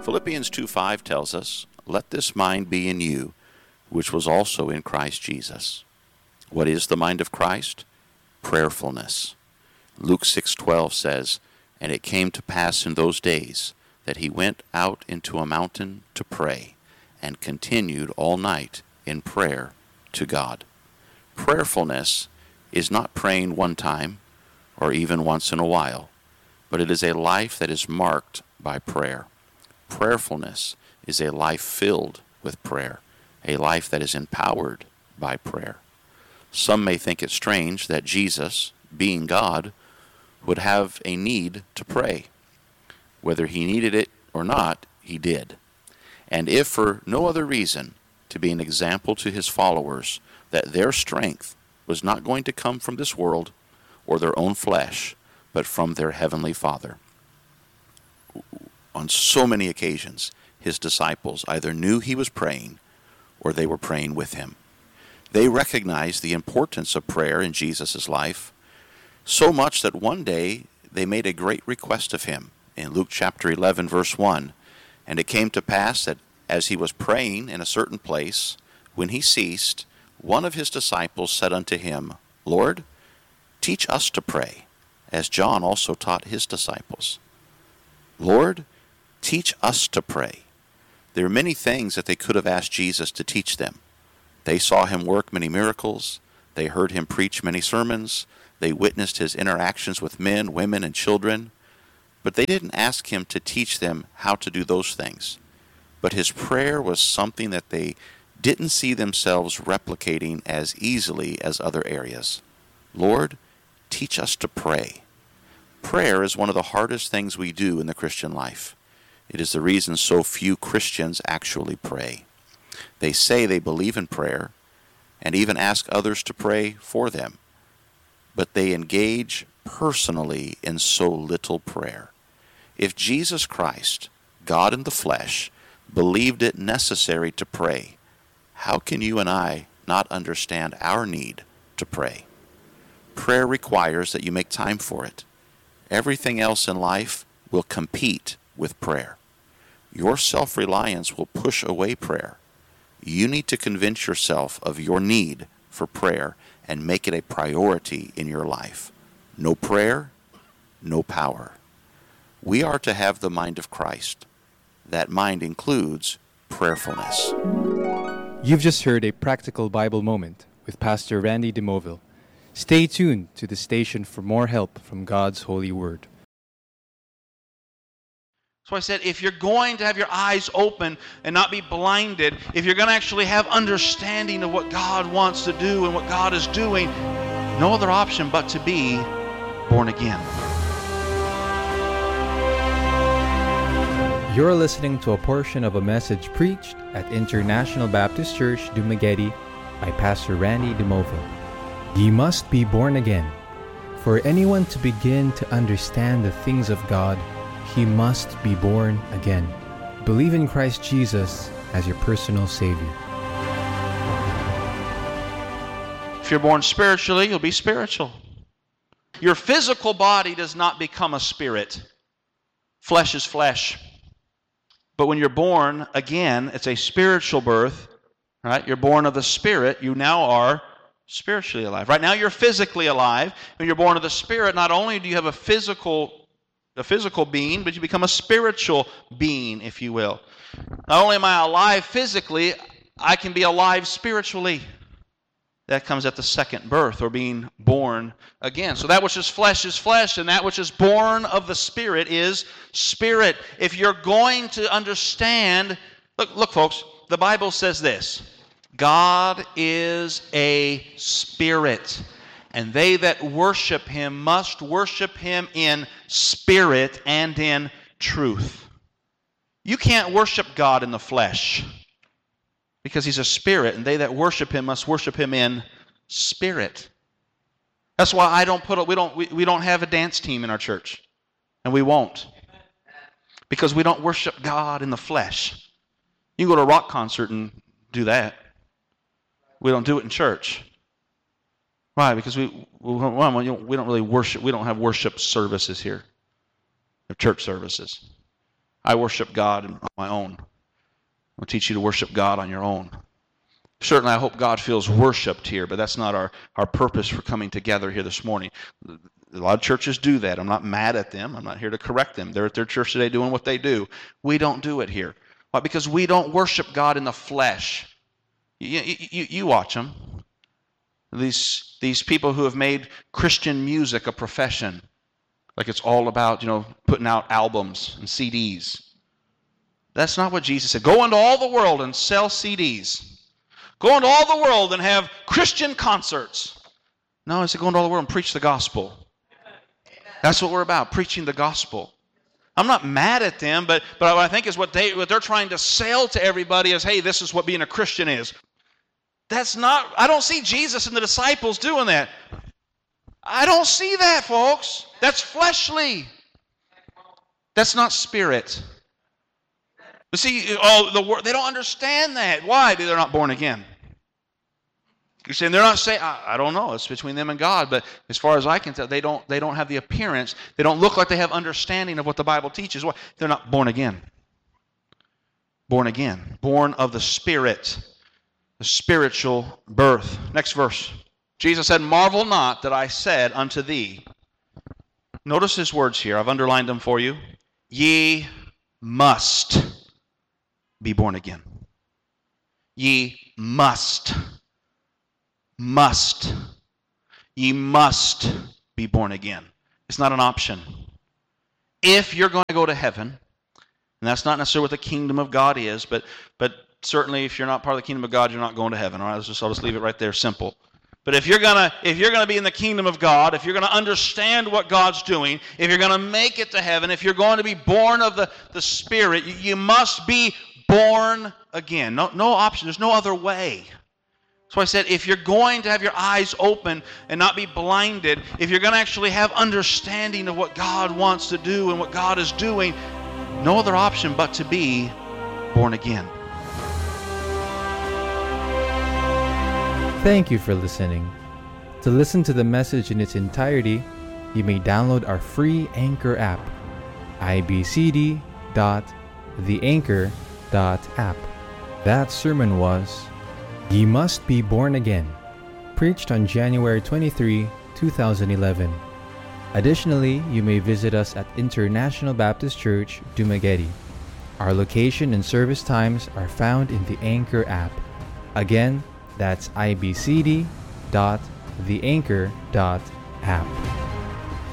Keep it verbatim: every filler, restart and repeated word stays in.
Philippians two five tells us, "Let this mind be in you, which was also in Christ Jesus." What is the mind of Christ? Prayerfulness. Luke six twelve says, "And it came to pass in those days that he went out into a mountain to pray, and continued all night in prayer to God." Prayerfulness is not praying one time or even once in a while, but it is a life that is marked by prayer. Prayerfulness is a life filled with prayer, a life that is empowered by prayer. Some may think it strange that Jesus, being God, would have a need to pray. Whether he needed it or not, he did. And if for no other reason, to be an example to his followers that their strength was not going to come from this world or their own flesh, but from their heavenly Father. On so many occasions, his disciples either knew he was praying or they were praying with him. They recognized the importance of prayer in Jesus' life, so much that one day they made a great request of him. In Luke chapter eleven, verse one, "And it came to pass that as he was praying in a certain place, when he ceased, one of his disciples said unto him, Lord, teach us to pray, as John also taught his disciples." Lord, teach us to pray. There are many things that they could have asked Jesus to teach them. They saw him work many miracles. They heard him preach many sermons. They witnessed his interactions with men, women, and children. But they didn't ask him to teach them how to do those things. But his prayer was something that they didn't see themselves replicating as easily as other areas. Lord, teach us to pray. Prayer is one of the hardest things we do in the Christian life. It is the reason so few Christians actually pray. They say they believe in prayer and even ask others to pray for them, but they engage personally in so little prayer. If Jesus Christ, God in the flesh, believed it necessary to pray, how can you and I not understand our need to pray? Prayer requires that you make time for it. Everything else in life will compete with prayer. Your self-reliance will push away prayer. You need to convince yourself of your need for prayer and make it a priority in your life. No prayer, no power. We are to have the mind of Christ. That mind includes prayerfulness. You've just heard a practical Bible moment with Pastor Randy DeMoville. Stay tuned to the station for more help from God's holy word. So I said, if you're going to have your eyes open and not be blinded, if you're going to actually have understanding of what God wants to do and what God is doing, no other option but to be born again. You're listening to a portion of a message preached at International Baptist Church, Dumaguete by Pastor Randy DeMoville. Ye must be born again. For anyone to begin to understand the things of God, he must be born again. Believe in Christ Jesus as your personal Savior. If you're born spiritually, you'll be spiritual. Your physical body does not become a spirit. Flesh is flesh. But when you're born again, it's a spiritual birth. Right? You're born of the Spirit. You now are spiritually alive. Right now you're physically alive. When you're born of the Spirit, not only do you have a physical, a physical being, but you become a spiritual being, if you will. Not only am I alive physically, I can be alive spiritually. That comes at the second birth, or being born again. So that which is flesh is flesh, and that which is born of the Spirit is spirit. If you're going to understand, look, look, folks, the Bible says this: God is a spirit, and they that worship him must worship him in spirit and in truth. You can't worship God in the flesh, because he's a spirit, and they that worship him must worship him in spirit. That's why I don't put a, we don't we, we don't have a dance team in our church, and we won't, because we don't worship God in the flesh. You can go to a rock concert and do that. We don't do it in church. Why? Because we we don't really worship. We don't have worship services here. We have church services. I worship God on my own. I'll teach you to worship God on your own. Certainly, I hope God feels worshipped here, but that's not our, our purpose for coming together here this morning. A lot of churches do that. I'm not mad at them. I'm not here to correct them. They're at their church today doing what they do. We don't do it here. Why? Because we don't worship God in the flesh. You, you, you watch them. These, these people who have made Christian music a profession, like it's all about, you know, putting out albums and C Ds. That's not what Jesus said. Go into all the world and sell C Ds. Go into all the world and have Christian concerts. No, he said go into all the world and preach the gospel. That's what we're about, preaching the gospel. I'm not mad at them, but, but what I think is what, they, what they're trying to sell to everybody is, hey, this is what being a Christian is. That's not, I don't see Jesus and the disciples doing that. I don't see that, folks. That's fleshly. That's not spirit. But see, oh, the they don't understand that. Why? They're not born again. You're saying they're not saying, I, I don't know, it's between them and God, but as far as I can tell, they don't they don't have the appearance, they don't look like they have understanding of what the Bible teaches. Why? They're not born again. Born again. Born of the Spirit. The spiritual birth. Next verse. Jesus said, marvel not that I said unto thee. Notice his words here. I've underlined them for you. Ye must be born again. Ye must. Must. Ye must be born again. It's not an option. If you're going to go to heaven, and that's not necessarily what the kingdom of God is, but but certainly if you're not part of the kingdom of God, you're not going to heaven. All right, I'll just, I'll just leave it right there, simple. But if you're gonna if you're gonna be in the kingdom of God, if you're gonna understand what God's doing, if you're gonna make it to heaven, if you're going to be born of the, the Spirit, you, you must be born again. No, no option. There's no other way. So I said, if you're going to have your eyes open and not be blinded, if you're going to actually have understanding of what God wants to do and what God is doing, no other option but to be born again. Thank you for listening. To listen to the message in its entirety, you may download our free Anchor app, i b c d dot the anchor dot app. That sermon was Ye Must Be Born Again, preached on January twenty-third, two thousand eleven. Additionally, you may visit us at International Baptist Church, Dumaguete. Our location and service times are found in the Anchor app. Again, that's i b c d dot the anchor dot app.